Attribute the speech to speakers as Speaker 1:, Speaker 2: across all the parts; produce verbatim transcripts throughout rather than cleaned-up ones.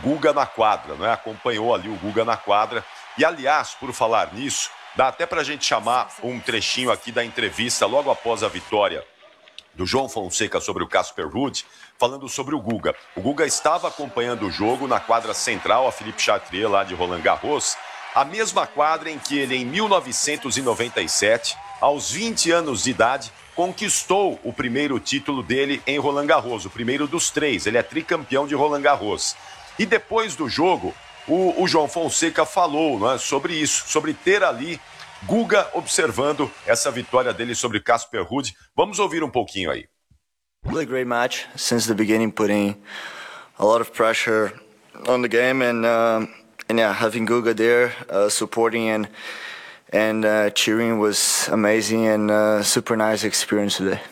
Speaker 1: Guga na quadra, não é? Acompanhou ali o Guga na quadra. E, aliás, por falar nisso, dá até para a gente chamar um trechinho aqui da entrevista logo após a vitória do João Fonseca sobre o Casper Ruud, falando sobre o Guga. O Guga estava acompanhando o jogo na quadra central, a Philippe Chatrier, lá de Roland Garros, a mesma quadra em que ele, em mil novecentos e noventa e sete, aos vinte anos de idade, conquistou o primeiro título dele em Roland Garros, o primeiro dos três. Ele é tricampeão de Roland Garros. E depois do jogo, o, o João Fonseca falou, não é, sobre isso, sobre ter ali Guga observando essa vitória dele sobre Casper Ruud. Vamos ouvir um pouquinho aí.
Speaker 2: Really great match since the beginning, putting a lot of pressure on the game, and uh, and yeah, having Guga there uh, supporting and and uh, cheering was amazing, and uh, super nice experience today.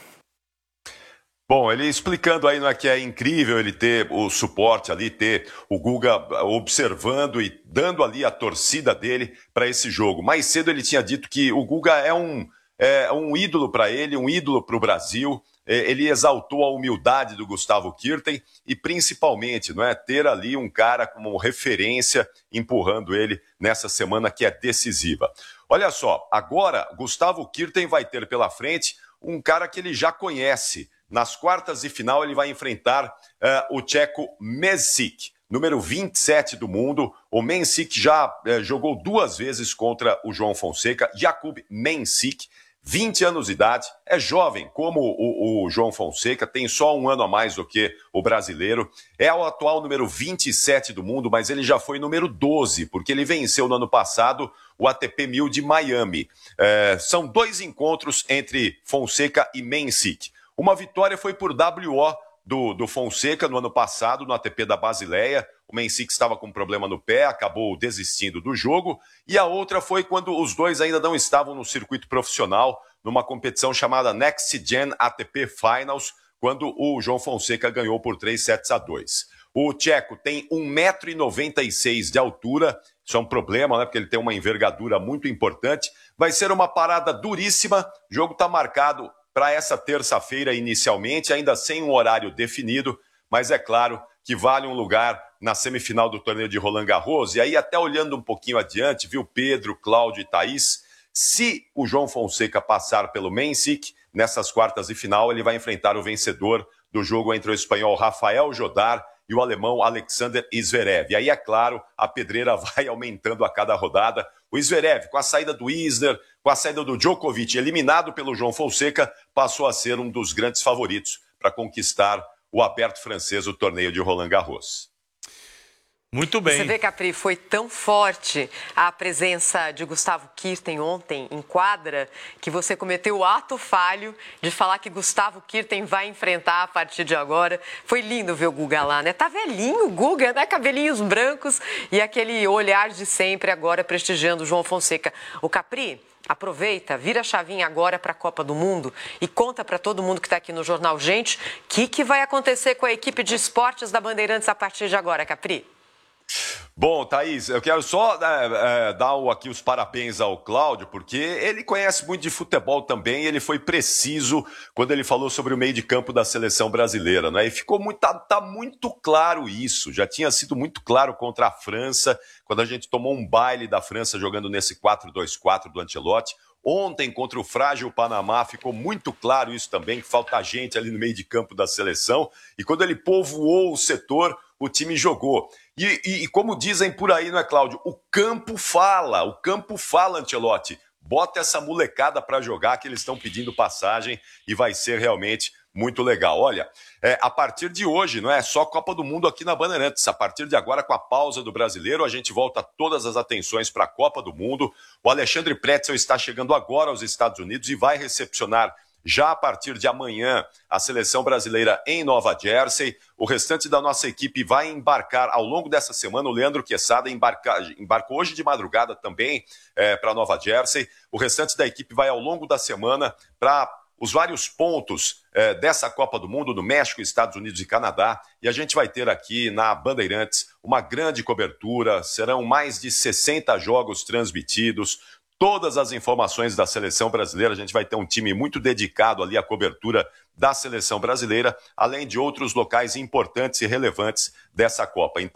Speaker 1: Bom, ele explicando aí, não é, que é incrível ele ter o suporte ali, ter o Guga observando e dando ali a torcida dele para esse jogo. Mais cedo ele tinha dito que o Guga é um, é um ídolo para ele, um ídolo para o Brasil. Ele exaltou a humildade do Gustavo Kuerten e principalmente, não é, ter ali um cara como referência empurrando ele nessa semana que é decisiva. Olha só, agora Gustavo Kuerten vai ter pela frente um cara que ele já conhece. Nas quartas de final, ele vai enfrentar uh, o tcheco Mensik, número vinte e sete do mundo. O Mensik já uh, jogou duas vezes contra o João Fonseca. Jakub Mensik, vinte anos de idade, é jovem como o, o João Fonseca, tem só um ano a mais do que o brasileiro. É o atual número vinte e sete do mundo, mas ele já foi número doze, porque ele venceu no ano passado o A T P mil de Miami. Uh, são dois encontros entre Fonseca e Mensik. Uma vitória foi por W O do, do Fonseca no ano passado, no A T P da Basileia. O Mensik estava com um problema no pé, acabou desistindo do jogo. E a outra foi quando os dois ainda não estavam no circuito profissional, numa competição chamada Next Gen A T P Finals, quando o João Fonseca ganhou por três sets a dois. O tcheco tem um metro e noventa e seis de altura, isso é um problema, né, porque ele tem uma envergadura muito importante. Vai ser uma parada duríssima, o jogo está marcado para essa terça-feira inicialmente, ainda sem um horário definido, mas é claro que vale um lugar na semifinal do torneio de Roland Garros. E aí, até olhando um pouquinho adiante, viu, Pedro, Cláudio e Thaís, se o João Fonseca passar pelo Mensik, nessas quartas de final, ele vai enfrentar o vencedor do jogo entre o espanhol Rafael Jodar e o alemão Alexander Zverev. E aí, é claro, a pedreira vai aumentando a cada rodada. O Zverev, com a saída do Isner, com a saída do Djokovic, eliminado pelo João Fonseca, passou a ser um dos grandes favoritos para conquistar o aberto francês, o torneio de Roland Garros.
Speaker 3: Muito bem.
Speaker 4: Você vê, Capri, foi tão forte a presença de Gustavo Kuerten ontem em quadra que você cometeu o ato falho de falar que Gustavo Kuerten vai enfrentar a partir de agora. Foi lindo ver o Guga lá, né? Tá velhinho o Guga, né? Cabelinhos brancos e aquele olhar de sempre agora prestigiando o João Fonseca. O Capri, aproveita, vira a chavinha agora para a Copa do Mundo e conta para todo mundo que está aqui no Jornal Gente o que, que vai acontecer com a equipe de esportes da Bandeirantes a partir de agora, Capri.
Speaker 1: Bom, Thaís, eu quero só é, é, dar aqui os parabéns ao Cláudio, porque ele conhece muito de futebol também, e ele foi preciso quando ele falou sobre o meio de campo da seleção brasileira, né? E ficou muito, tá, tá muito claro isso, já tinha sido muito claro contra a França, quando a gente tomou um baile da França jogando nesse quatro dois quatro do Ancelotti. Ontem, contra o frágil Panamá, ficou muito claro isso também, que falta gente ali no meio de campo da seleção, e quando ele povoou o setor, o time jogou. E, e, e como dizem por aí, não é, Cláudio? O campo fala, o campo fala, Ancelotti. Bota essa molecada para jogar, que eles estão pedindo passagem e vai ser realmente muito legal. Olha, é, a partir de hoje, não é só Copa do Mundo aqui na Bandeirantes. A partir de agora, com a pausa do Brasileiro, a gente volta todas as atenções para a Copa do Mundo. O Alexandre Pretzel está chegando agora aos Estados Unidos e vai recepcionar já a partir de amanhã a seleção brasileira em Nova Jersey. O restante da nossa equipe vai embarcar ao longo dessa semana. O Leandro Quesada embarca, embarcou hoje de madrugada também é, para Nova Jersey. O restante da equipe vai ao longo da semana para os vários pontos é, dessa Copa do Mundo, no México, Estados Unidos e Canadá. E a gente vai ter aqui na Bandeirantes uma grande cobertura. Serão mais de sessenta jogos transmitidos. Todas as informações da seleção brasileira, a gente vai ter um time muito dedicado ali à cobertura da seleção brasileira, além de outros locais importantes e relevantes dessa Copa. Então,